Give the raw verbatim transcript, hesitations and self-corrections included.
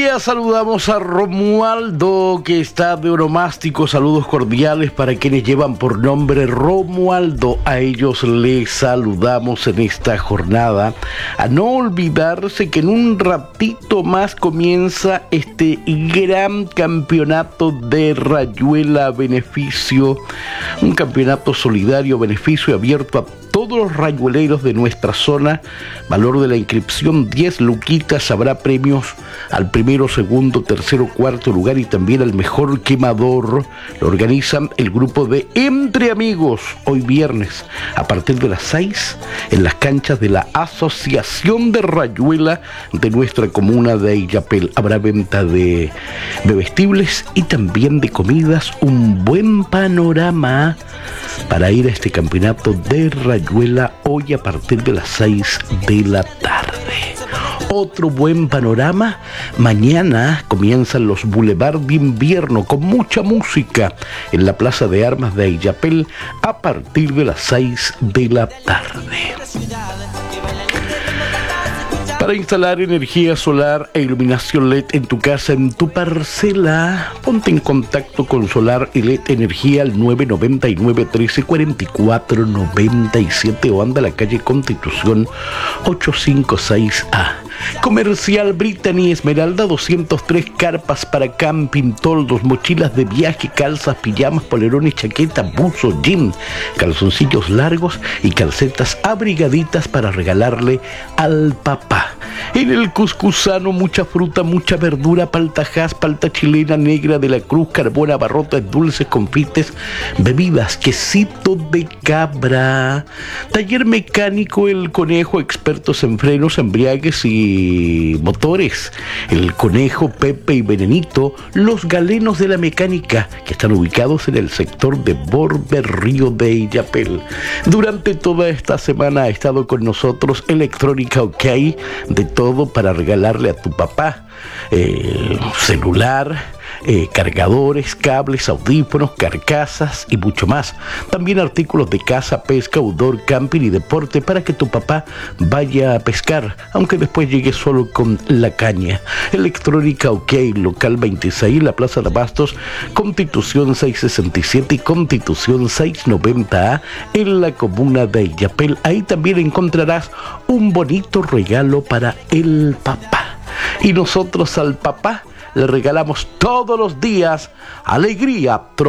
días, saludamos a Romualdo, que está de Oromástico. Saludos cordiales para quienes llevan por nombre Romualdo. A ellos les saludamos en esta jornada. A no olvidarse que en un ratito más comienza este gran campeonato de Rayuela a beneficio, un campeonato solidario, beneficio abierto a todos los rayueleros de nuestra zona. Valor de la inscripción diez luquitas. Habrá premios al primero, segundo, tercero, cuarto lugar y también al mejor quemador. Lo organizan el grupo de Entre Amigos, hoy viernes a partir de las seis en las canchas de la Asociación de Rayuela de nuestra comuna de Illapel. Habrá venta de bebestibles y también de comidas. Un buen panorama para ir a este campeonato de Rayuela hoy a partir de las seis de la tarde. Otro buen panorama, mañana comienzan los Boulevard de Invierno con mucha música en la Plaza de Armas de Illapel a partir de las seis de la tarde. Para instalar energía solar e iluminación L E D en tu casa, en tu parcela, ponte en contacto con Solar y L E D Energía al nueve nueve nueve, trece, cuarenta y cuatro, noventa y siete o anda a la calle Constitución ochocientos cincuenta y seis A. Comercial Brittany Esmeralda, doscientos tres carpas para camping, toldos, mochilas de viaje, calzas, pijamas, polerones, chaquetas, buzos, jean, calzoncillos largos y calcetas abrigaditas para regalarle al papá. En el Cuscusano, mucha fruta, mucha verdura, paltajás, palta chilena, negra de la Cruz, carbón, abarrotes, dulces, confites, bebidas, quesito de cabra. Taller mecánico El Conejo, expertos en frenos, embriagues y motores. El Conejo, Pepe y Venenito, los galenos de la mecánica, que están ubicados en el sector de Borde Río de Illapel. Durante toda esta semana ha estado con nosotros Electrónica OK, de todo para regalarle a tu papá. Eh, celular, eh, cargadores, cables, audífonos, carcasas y mucho más. También artículos de caza, pesca, outdoor, camping y deporte para que tu papá vaya a pescar, aunque después llegue solo con la caña. Electrónica OK, local veintiséis, en la Plaza de Abastos, Constitución seiscientos sesenta y siete y Constitución seiscientos noventa A, en la comuna de Illapel. Ahí también encontrarás un bonito regalo para el papá. Y nosotros al papá le regalamos todos los días alegría.